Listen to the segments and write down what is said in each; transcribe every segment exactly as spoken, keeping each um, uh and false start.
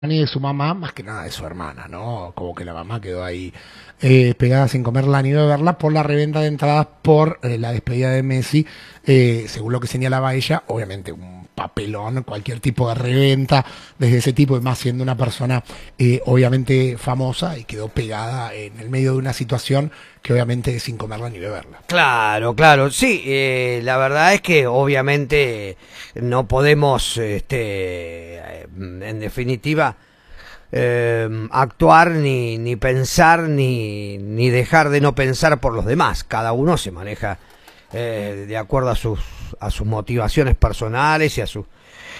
ni de su mamá, más que nada de su hermana, ¿no? Como que la mamá quedó ahí eh, pegada sin comerla ni beberla por la reventa de entradas por eh, la despedida de Messi, eh, según lo que señalaba ella, obviamente un papelón, cualquier tipo de reventa, desde ese tipo, y más siendo una persona eh, obviamente famosa, y quedó pegada en el medio de una situación que obviamente sin comerla ni beberla. Claro, claro, sí, eh, la verdad es que obviamente no podemos, este, en definitiva, eh, actuar ni, ni pensar ni, ni dejar de no pensar por los demás. Cada uno se maneja eh, de acuerdo a sus, a sus motivaciones personales y a sus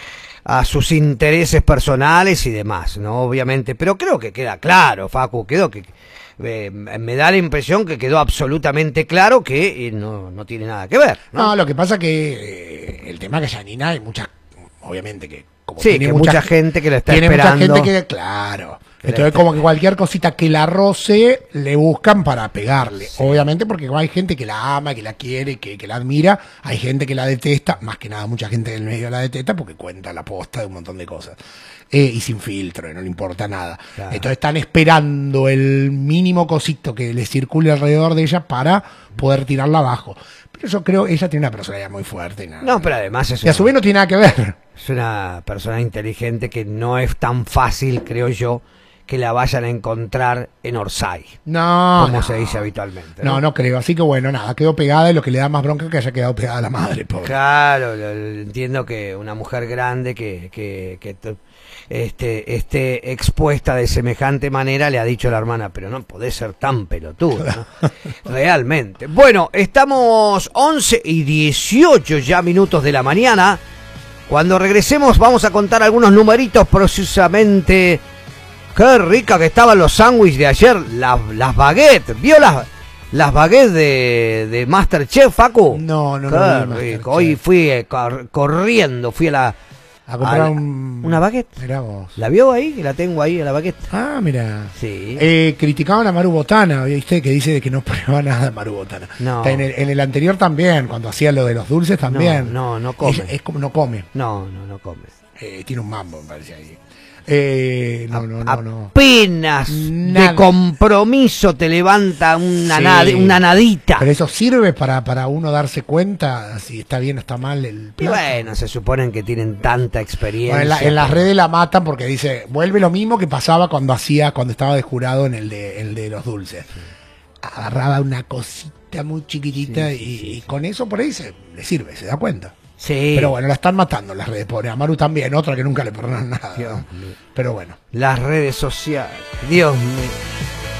a sus intereses personales y demás, ¿no? Obviamente, pero creo que queda claro, Facu, quedó que eh, me da la impresión que quedó absolutamente claro que eh, no, no tiene nada que ver, ¿no? No, lo que pasa que eh, el tema que Janina hay muchas, obviamente que como sí, tiene que mucha, mucha gente que la está tiene esperando. mucha gente que, claro, Que entonces como que cualquier cosita que la roce le buscan para pegarle, Sí. obviamente, porque hay gente que la ama, que la quiere, que, que la admira, hay gente que la detesta, más que nada mucha gente del medio la detesta porque cuenta la posta de un montón de cosas. Eh, y sin filtro, y no le importa nada. Claro. Entonces están esperando el mínimo cosito que le circule alrededor de ella para poder tirarla abajo. Pero yo creo ella tiene una personalidad muy fuerte. Y nada. No, pero además es Y a su vez no tiene nada que ver. Es una persona inteligente que no es tan fácil, creo yo, que la vayan a encontrar en Orsay, No, como no. se dice habitualmente. No, no creo. Así que bueno, nada, quedó pegada, y lo que le da más bronca es que haya quedado pegada a la madre, pobre. Claro, lo- lo- entiendo que una mujer grande que, que, que t- este, esté expuesta de semejante manera le ha dicho a la hermana, pero no podés ser tan pelotudo, ¿no? Realmente. Bueno, estamos once y dieciocho ya minutos de la mañana. Cuando regresemos vamos a contar algunos numeritos precisamente. Qué rica que estaban los sándwiches de ayer, las, las baguettes. ¿Vio las, las baguettes de, de Masterchef, Facu? No, no, Qué no. vi rico. Masterchef. Hoy fui eh, cor- corriendo, fui a la... a comprar a la- un... una baguette. Mirá vos. ¿La vio ahí? Que la tengo ahí, a la baguette. Ah, mira. Sí. Eh, criticaban a Maru Botana, ¿viste? Que dice de que no prueba nada Maru Botana. No. En el, en el anterior también, cuando hacía lo de los dulces también. No, no, no come. Ella es como no come. No, no, no come. Eh, tiene un mambo, me parece ahí. Eh, no, no, no, no. Apenas Nada. de compromiso te levanta una, Sí. nad- una nadita. Pero eso sirve para, para uno darse cuenta si está bien o está mal el Y plato. bueno, se suponen que tienen tanta experiencia. Bueno, en, la- en las redes la matan porque dice, vuelve lo mismo que pasaba cuando hacía, cuando estaba de jurado en el de, el de los dulces. Agarraba una cosita muy chiquitita Sí, sí, y, sí, y sí. con eso por ahí se le sirve, se da cuenta. Sí. Pero bueno, la están matando en las redes, pobre. A Maru también, otra que nunca le perdonan nada. Dios ¿no? mío. Pero bueno. Las redes sociales. Dios mío.